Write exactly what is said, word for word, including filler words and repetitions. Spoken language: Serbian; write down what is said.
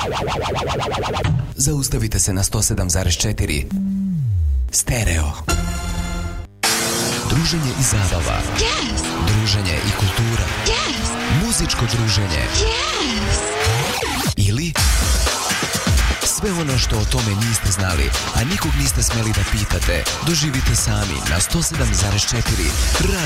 Zaustavite se na sto sedam zarez četiri. Stereo. Druženje i zabava. Yes. Druženje i kultura. Yes. Muzičko druženje. Yes. Ili sve ono što o tome niste znali, a nikog niste smeli da pitate, doživite sami na sto sedam zarez četiri Radio